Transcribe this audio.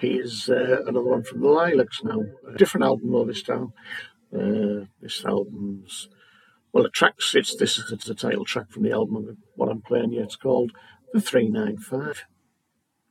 Here's another one from the Lilacs now. A different album though this time. This album's well, this is the title track from the album. What I'm playing here, it's called The 395.